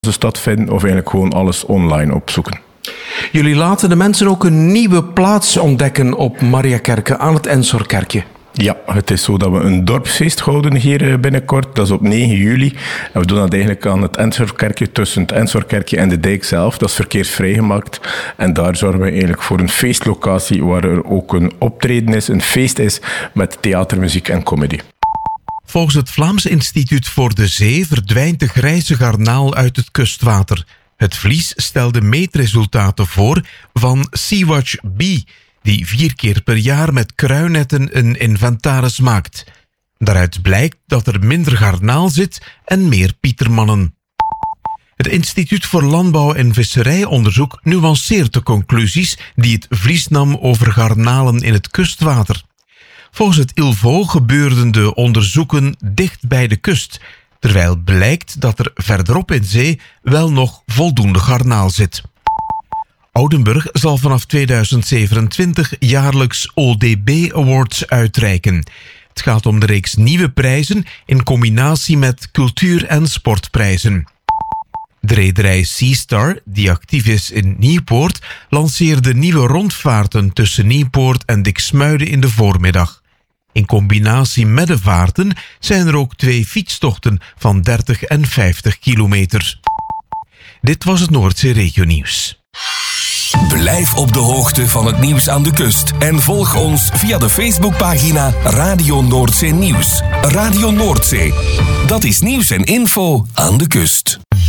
onze stad vinden of eigenlijk gewoon alles online opzoeken. Jullie laten de mensen ook een nieuwe plaats ontdekken op Mariakerke aan het Ensorkerkje. Ja, het is zo dat we een dorpsfeest houden hier binnenkort. Dat is op 9 juli. En we doen dat eigenlijk aan het Ensorkerkje, tussen het Ensorkerkje en de dijk zelf. Dat is verkeersvrijgemaakt. En daar zorgen we eigenlijk voor een feestlocatie waar er ook een optreden is, een feest is met theater, muziek en comedy. Volgens het Vlaams Instituut voor de Zee verdwijnt de grijze garnaal uit het kustwater. Het vlies stelde meetresultaten voor van Sea-Watch B, die 4 keer per jaar met kruinnetten een inventaris maakt. Daaruit blijkt dat er minder garnaal zit en meer pietermannen. Het Instituut voor Landbouw en Visserijonderzoek nuanceert de conclusies die het vlies nam over garnalen in het kustwater. Volgens het ILVO gebeurden de onderzoeken dicht bij de kust, terwijl blijkt dat er verderop in zee wel nog voldoende garnaal zit. Oudenburg zal vanaf 2027 jaarlijks ODB Awards uitreiken. Het gaat om de reeks nieuwe prijzen in combinatie met cultuur- en sportprijzen. De rederij Seastar, die actief is in Nieuwpoort, lanceerde nieuwe rondvaarten tussen Nieuwpoort en Diksmuiden in de voormiddag. In combinatie met de vaarten zijn er ook 2 fietstochten van 30 en 50 kilometer. Dit was het Noordzee Regionieuws. Blijf op de hoogte van het nieuws aan de kust en volg ons via de Facebookpagina Radio Noordzee Nieuws. Radio Noordzee, dat is nieuws en info aan de kust.